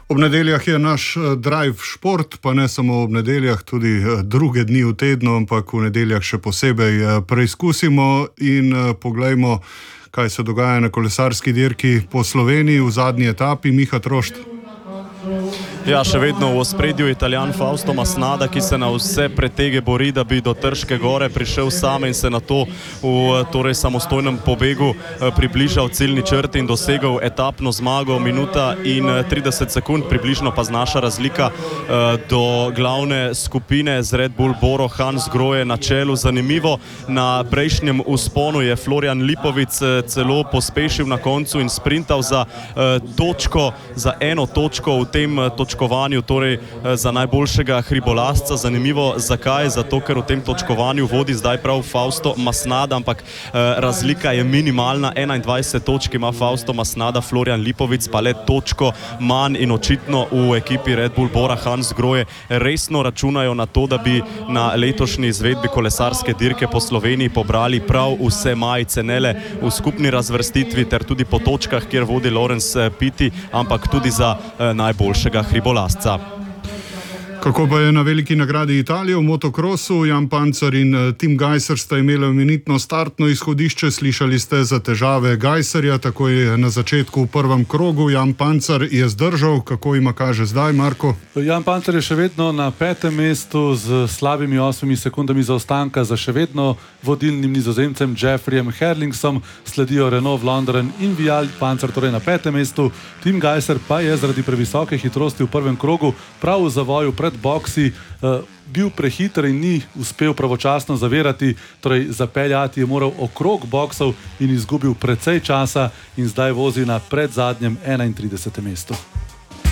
Ob nedeljah je naš drive šport, pa ne samo ob nedeljah, tudi druge dni v tednu, ampak v nedeljah še posebej preizkusimo in poglejmo, kaj se dogaja na kolesarski dirki po Sloveniji v zadnji etapi. Miha Trošt. Ja, še vedno v ospredju Italijan Fausto Masnada, ki se na vse pretege bori, da bi do Trške gore prišel sam in se na to v samostojnem pobegu približal ciljni črti in dosegel etapno zmago. Minuta in 30 sekund, približno pa znaša razlika do glavne skupine z Red Bull Boro Hansgrohe na čelu. Zanimivo, na prejšnjem vzponu je Florian Lipovic celo pospešil na koncu in sprintal za točko, za eno točko v tem točkovanju, torej za najboljšega hribolazca. Zanimivo, zakaj? Zato, ker v tem točkovanju vodi zdaj prav Fausto Masnada, ampak razlika je minimalna. 21 točk ima Fausto Masnada, Florian Lipovic pa le točko manj in očitno v ekipi Red Bull Bora Hansgrohe resno računajo na to, da bi na letošnji izvedbi kolesarske dirke po Sloveniji pobrali prav vse majice, ne le v skupni razvrstitvi ter tudi po točkah, kjer vodi Lorenz Pitti, ampak tudi za najboljšega hribolazca. Kako pa je na veliki nagradi Italije v motokrosu? Jan Pancer in Tim Gajser sta imeli imenitno startno izhodišče. Slišali ste za težave Gajserja, tako je na začetku v prvem krogu. Jan Pancer je zdržal. Kako ima kaže zdaj, Marko? Jan Pancer je še vedno na 5. mestu z slabimi 8 sekundami zaostanka za še vedno vodilnim Nizozemcem Jeffreyem Herlingsom. Sledijo Renault, Vlaanderen in Vial. Pancer torej na 5. mestu. Tim Gajser pa je zaradi previsoke hitrosti v prvem krogu prav v zavoju pred boksi bil prehiter in ni uspel pravočasno zavirati, torej zapeljati je moral okrog boksov in izgubil precej časa in zdaj vozi na predzadnjem 31. mestu.